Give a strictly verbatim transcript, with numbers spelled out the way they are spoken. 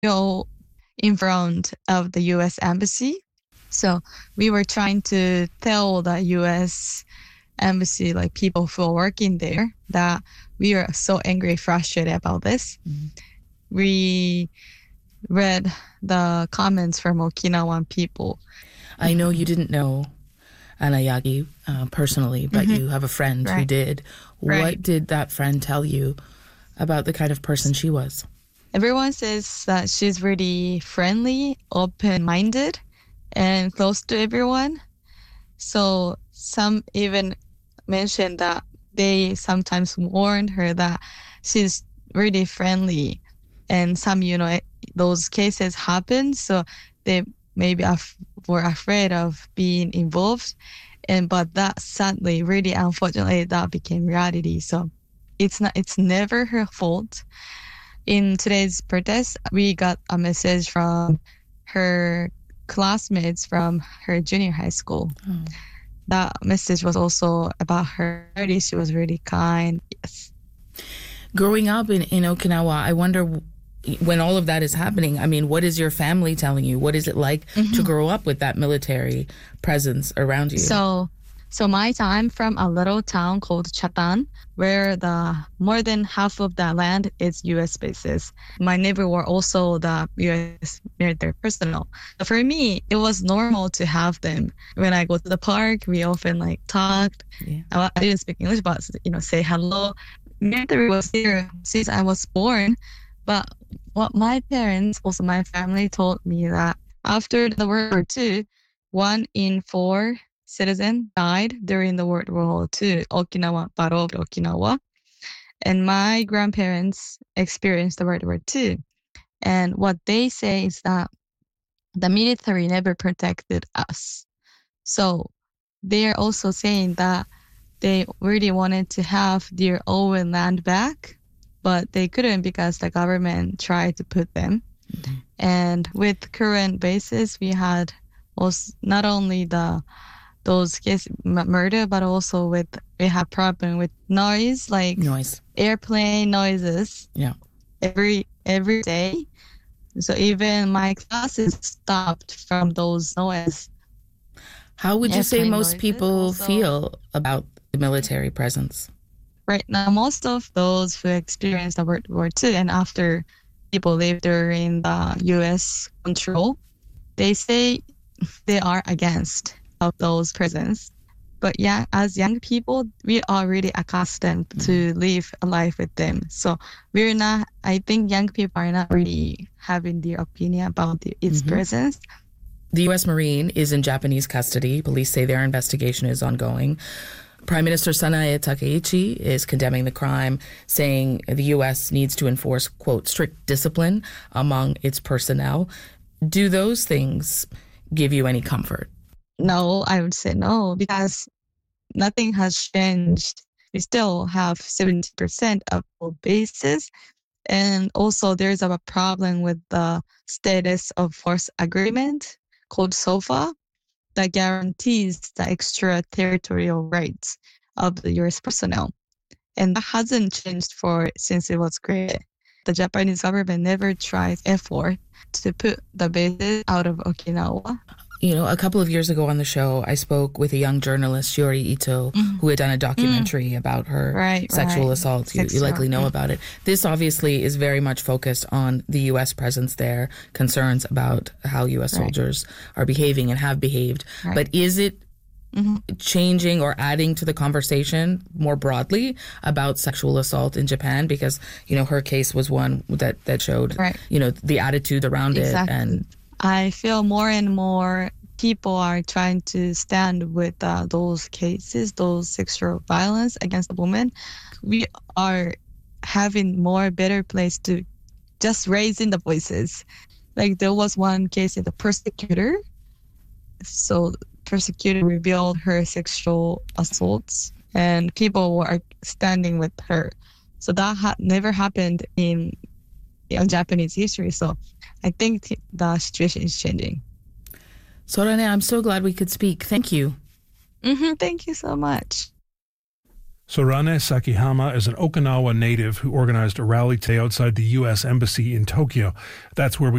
go in front of the U S embassy. So we were trying to tell the U S embassy, like people who are working there, that we are so angry, frustrated about this. Mm-hmm. We read the comments from Okinawan people. I know you didn't know Anayagi uh, personally, but mm-hmm. you have a friend right. who did. Right. What did that friend tell you about the kind of person she was? Everyone says that she's really friendly, open-minded, and close to everyone. So some even mentioned that they sometimes warned her that she's really friendly. And some, you know, those cases happen, so they maybe af- were afraid of being involved. And but that sadly, really unfortunately, that became reality. So it's not, it's never her fault. In today's protest, we got a message from her classmates from her junior high school. Oh. That message was also about her. She was really kind. Yes. Growing up in, in Okinawa, I wonder, when all of that is happening, I mean, what is your family telling you? What is it like mm-hmm. to grow up with that military presence around you? So, so my time from a little town called Chatan, where the more than half of the land is U S bases. My neighbor were also the U S military personnel. For me, it was normal to have them. When I go to the park, we often like talked. Yeah. I, I didn't speak English, but you know, say hello. Military was here since I was born. But what my parents, also my family, told me that after the World War Two, one in four citizens died during the World War Two, Okinawa, Battle of Okinawa. And my grandparents experienced the World War Two. And what they say is that the military never protected us. So they are also saying that they really wanted to have their own land back, but they couldn't because the government tried to put them. Mm-hmm. And with current bases, we had also not only the those cases murder, but also with we have problem with noise, like noise, airplane noises. Yeah, every every day. So even my classes stopped from those noises. How would you say most people also feel about the military presence? Right now, most of those who experienced the World War Two and after people lived during the U S control, they say they are against of those prisons. But yeah, as young people, we are really accustomed mm-hmm. to live a life with them. So we're not, I think young people are not really having their opinion about the, its mm-hmm. presence. The U S Marine is in Japanese custody. Police say their investigation is ongoing. Prime Minister Sanae Takaichi is condemning the crime, saying the U S needs to enforce, quote, strict discipline among its personnel. Do those things give you any comfort? No, I would say no, because nothing has changed. We still have seventy percent of all bases. And also there's a problem with the status of force agreement called SOFA that guarantees the extraterritorial rights of the U S personnel. And that hasn't changed for since it was created. The Japanese government never tried effort to put the bases out of Okinawa. You know, a couple of years ago on the show, I spoke with a young journalist, Shiori Ito, mm. who had done a documentary mm. about her right, sexual right. assault. You, you likely know about it. This obviously is very much focused on the U S presence there, concerns about how U S right. soldiers are behaving and have behaved. Right. But is it mm-hmm. changing or adding to the conversation more broadly about sexual assault in Japan? Because, you know, her case was one that, that showed, right. you know, the attitude around exactly. it. And I feel more and more people are trying to stand with uh, those cases, those sexual violence against a woman. We are having more better place to just raising the voices. Like there was one case in the persecutor. So persecutor revealed her sexual assaults and people were standing with her. So that ha- never happened in, in Japanese history. So I think th- the situation is changing. Sorane, I'm so glad we could speak. Thank you. Mm-hmm, thank you so much. Sorane Sakihama is an Okinawa native who organized a rally today outside the U S Embassy in Tokyo. That's where we